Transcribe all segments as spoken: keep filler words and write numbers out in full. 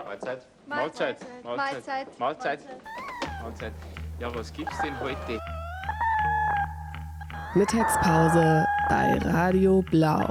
Mahlzeit. Mahlzeit. Mahlzeit. Mahlzeit. Mahlzeit. Mahlzeit. Ja, was gibt's denn heute? Mittagspause bei Radio Blau.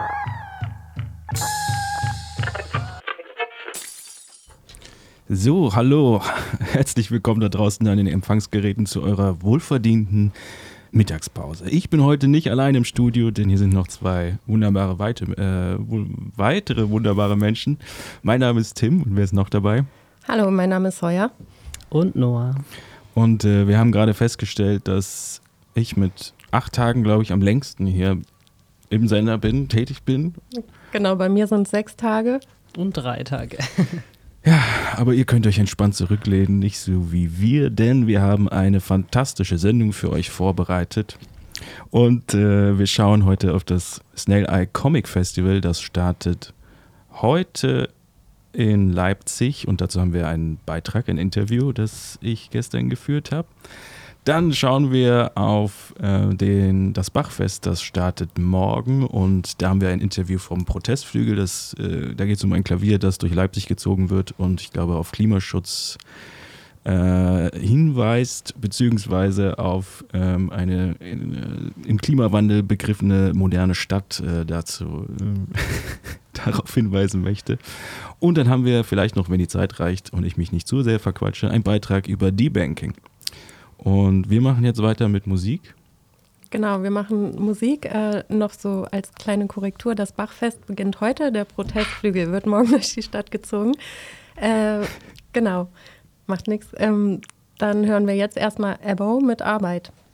So, hallo, herzlich willkommen da draußen an den Empfangsgeräten zu eurer wohlverdienten Mittagspause. Ich bin heute nicht allein im Studio, denn hier sind noch zwei wunderbare weite, äh, weitere wunderbare Menschen. Mein Name ist Tim und wer ist noch dabei? Hallo, mein Name ist Heuer. Und Noah. Und äh, wir haben gerade festgestellt, dass ich mit acht Tagen, glaube ich, am längsten hier im Sender bin, tätig bin. Genau, bei mir sind es sechs Tage. Und drei Tage. Ja, aber ihr könnt euch entspannt zurücklehnen, nicht so wie wir, denn wir haben eine fantastische Sendung für euch vorbereitet. Und äh, wir schauen heute auf das Snail Eye Comic Festival, das startet heute in Leipzig und dazu haben wir einen Beitrag, ein Interview, das ich gestern geführt habe. Dann schauen wir auf äh, den, das Bachfest, das startet morgen und da haben wir ein Interview vom Protestflügel. Das, äh, da geht es um ein Klavier, das durch Leipzig gezogen wird und ich glaube auf Klimaschutz äh, hinweist, beziehungsweise auf ähm, eine in, äh, im Klimawandel begriffene moderne Stadt äh, dazu äh, darauf hinweisen möchte. Und dann haben wir vielleicht noch, wenn die Zeit reicht und ich mich nicht zu sehr verquatsche, einen Beitrag über Debanking. Und wir machen jetzt weiter mit Musik. Genau, wir machen Musik. Äh, noch so als kleine Korrektur, das Bachfest beginnt heute, der Protestflügel wird morgen durch die Stadt gezogen. Äh, genau, macht nichts. Ähm, dann hören wir jetzt erstmal Abo mit Arbeit.